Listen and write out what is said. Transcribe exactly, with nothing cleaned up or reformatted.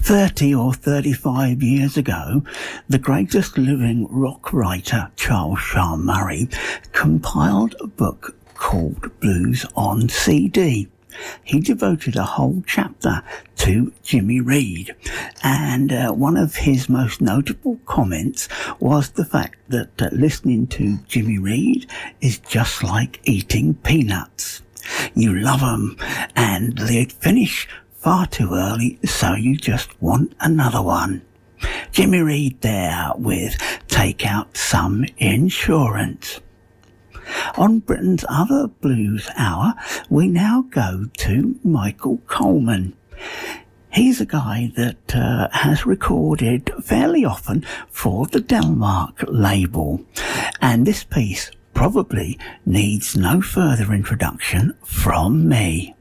thirty or thirty-five years ago, the greatest living rock writer, Charles Shaar Murray, compiled a book called Blues on C D. He devoted a whole chapter to Jimmy Reed, and uh, one of his most notable comments was the fact that uh, listening to Jimmy Reed is just like eating peanuts. You love 'em, and they finish far too early, so you just want another one. Jimmy Reed there with Take Out Some Insurance. On Britain's other blues hour, we now go to Michael Coleman. He's a guy that uh, has recorded fairly often for the Delmark label, and this piece probably needs no further introduction from me.